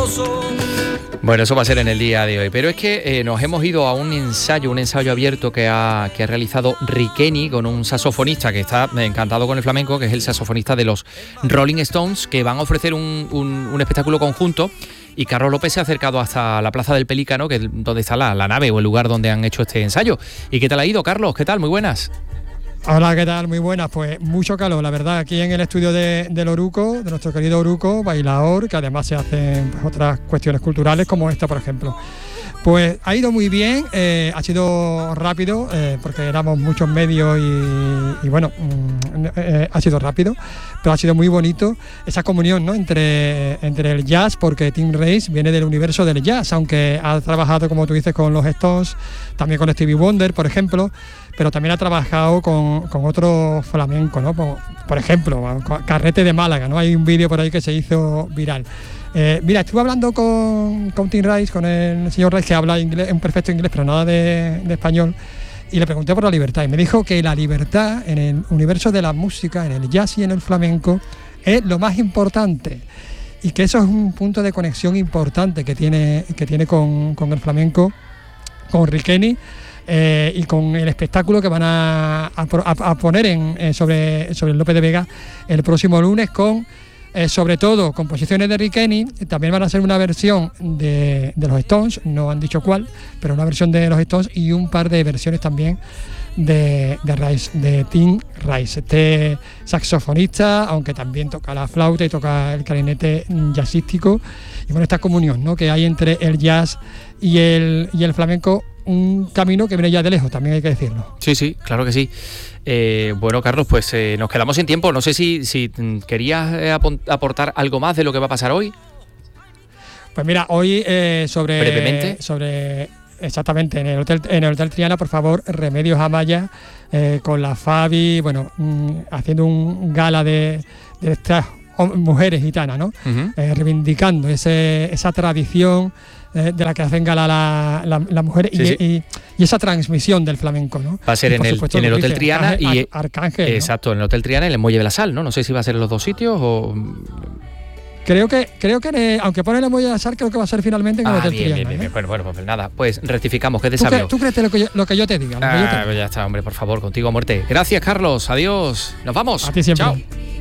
Bueno, eso va a ser en el día de hoy, pero es que nos hemos ido a un ensayo abierto que ha realizado Riqueni con un saxofonista que está encantado con el flamenco, que es el saxofonista de los Rolling Stones, que van a ofrecer un espectáculo conjunto. Y Carlos López se ha acercado hasta la Plaza del Pelícano, que es donde está la nave o el lugar donde han hecho este ensayo. ¿Y qué tal ha ido, Carlos? ¿Qué tal? Muy buenas. Hola, ¿qué tal? Muy buenas. Pues mucho calor, la verdad, aquí en el estudio del Oruco, de nuestro querido Oruco, bailador, que además se hacen otras cuestiones culturales como esta, por ejemplo. Pues ha ido muy bien, ha sido rápido, porque éramos muchos medios y bueno, ha sido rápido, pero ha sido muy bonito esa comunión, ¿no?, entre el jazz, porque Tim Rice viene del universo del jazz, aunque ha trabajado, como tú dices, con los Stones, también con Stevie Wonder, por ejemplo, pero también ha trabajado con otros flamencos, ¿no? Por ejemplo, Carrete de Málaga, ¿no? Hay un vídeo por ahí que se hizo viral. Mira, estuve hablando con Tim Rice, con el señor Rice, que habla inglés, un perfecto inglés, pero nada de español, y le pregunté por la libertad, y me dijo que la libertad en el universo de la música, en el jazz y en el flamenco, es lo más importante, y que eso es un punto de conexión importante que tiene con el flamenco, con Riqueni, y con el espectáculo que van a poner sobre el Lope de Vega el próximo lunes, con sobre todo composiciones de Riqueni. También van a hacer una versión de los Stones, no han dicho cuál, pero una versión de los Stones y un par de versiones también de Rice, de Tim Rice, este saxofonista, aunque también toca la flauta y toca el clarinete jazzístico. Y bueno, esta comunión, ¿no?, que hay entre el jazz y el flamenco, un camino que viene ya de lejos, también hay que decirlo. Sí, claro que sí. Bueno, Carlos, pues nos quedamos sin tiempo. No sé si querías aportar algo más de lo que va a pasar hoy. Pues mira, hoy brevemente. Exactamente, en el Hotel Triana, por favor, Remedios Amaya, con la Fabi, bueno, haciendo un gala de estas mujeres gitanas, ¿no? Uh-huh. Reivindicando esa tradición de la que hacen gala las mujeres, sí. Y esa transmisión del flamenco, ¿no? Va a ser en el Hotel Triana y Arcángel, ¿no? Exacto, en el Hotel Triana y en el Muelle de la Sal, ¿no? No sé si va a ser en los dos sitios o... Creo que aunque pone la Muelle de la Sal, creo que va a ser finalmente en el Hotel Triana. Bien. Bueno, pues nada, pues rectificamos, que es de sabio. ¿Tú crees lo que yo te diga? Ya está, hombre, por favor, contigo a muerte. Gracias, Carlos, adiós, nos vamos. A ti siempre. Chao.